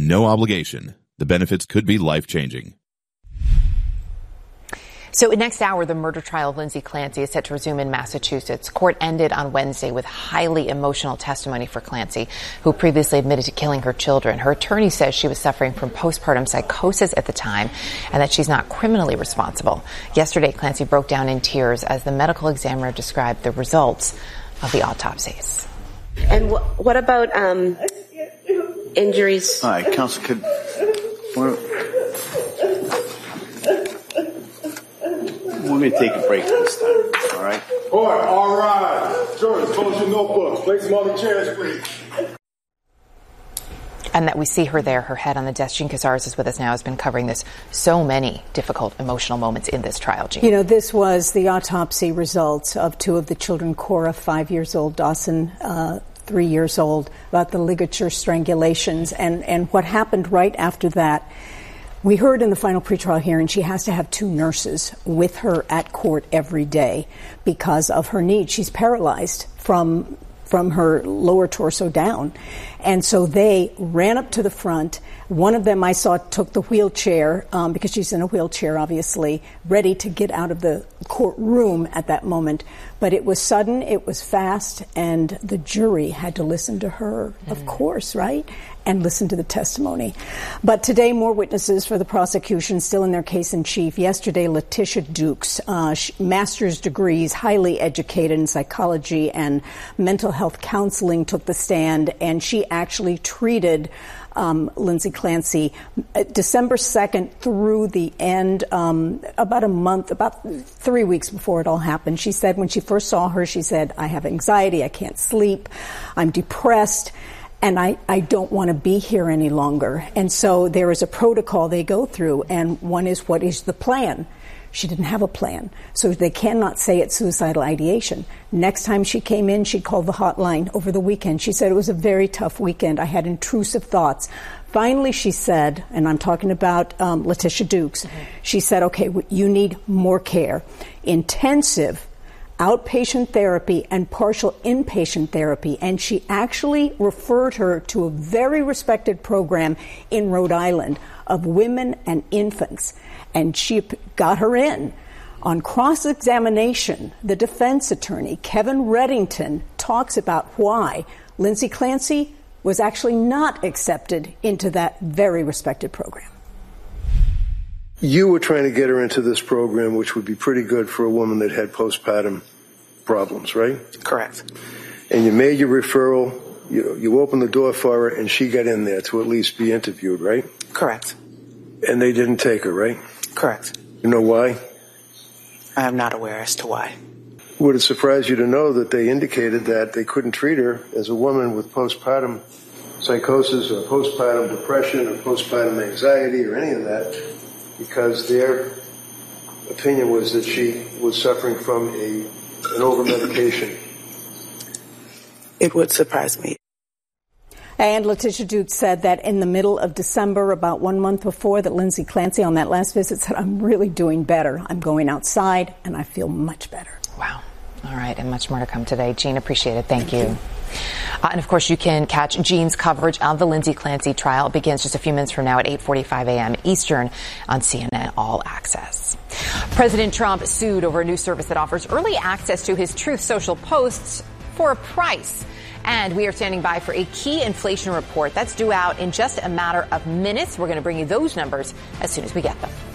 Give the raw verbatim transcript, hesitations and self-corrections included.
no obligation. The benefits could be life-changing. So next hour, the murder trial of Lindsay Clancy is set to resume in Massachusetts. Court ended on Wednesday with highly emotional testimony for Clancy, who previously admitted to killing her children. Her attorney says she was suffering from postpartum psychosis at the time and that she's not criminally responsible. Yesterday, Clancy broke down in tears as the medical examiner described the results of the autopsies. And wh- what about um, injuries? All right, Counsel, could... We're, We're going to take a break this time, all right? All right, all right. Jordan, close your notebooks. Place them on the chairs, please. And that we see her there, her head on the desk. Jean Cazares is with us now, has been covering this. So many difficult, emotional moments in this trial, Jean. You know, this was the autopsy results of two of the children, Cora, five years old, Dawson, uh, three years old, about the ligature strangulations. And, and what happened right after that, we heard in the final pretrial hearing she has to have two nurses with her at court every day because of her needs. She's paralyzed from from her lower torso down. And so they ran up to the front. One of them I saw took the wheelchair, um, because she's in a wheelchair, obviously, ready to get out of the courtroom at that moment. But it was sudden, it was fast, and the jury had to listen to her, mm. of course, right? And listen to the testimony. But today, more witnesses for the prosecution still in their case in chief. Yesterday, Letitia Dukes, uh, master's degrees, highly educated in psychology and mental health counseling, took the stand, and she actually treated um, Lindsay Clancy December second through the end, um, about a month, about three weeks before it all happened. She said when she first saw her, she said, I have anxiety, I can't sleep, I'm depressed, and I, I don't want to be here any longer. And so there is a protocol they go through, and one is, what is the plan? She didn't have a plan, so they cannot say it's suicidal ideation. Next time she came in, she called the hotline over the weekend. She said it was a very tough weekend. I had intrusive thoughts. Finally, she said, and I'm talking about um, Letitia Dukes, mm-hmm. she said, okay, you need more care. Intensive outpatient therapy and partial inpatient therapy. And she actually referred her to a very respected program in Rhode Island of women and infants. And she got her in. On cross-examination, the defense attorney, Kevin Reddington, talks about why Lindsay Clancy was actually not accepted into that very respected program. You were trying to get her into this program, which would be pretty good for a woman that had postpartum problems, right? Correct. And you made your referral, you, you opened the door for her, and she got in there to at least be interviewed, right? Correct. And they didn't take her, right? Correct. You know why? I am not aware as to why. Would it surprise you to know that they indicated that they couldn't treat her as a woman with postpartum psychosis or postpartum depression or postpartum anxiety or any of that, because their opinion was that she was suffering from a an over-medication? It would surprise me. And Letitia Dukes said that in the middle of December, about one month before, that Lindsay Clancy on that last visit said, I'm really doing better. I'm going outside and I feel much better. Wow. All right. And much more to come today. Jean, appreciate it. Thank, Thank you. you. Uh, and of course, you can catch Jean's coverage of the Lindsay Clancy trial. It begins just a few minutes from now at eight forty-five a.m. Eastern on C N N All Access. President Trump sued over a new service that offers early access to his Truth Social posts for a price. And we are standing by for a key inflation report that's due out in just a matter of minutes. We're going to bring you those numbers as soon as we get them.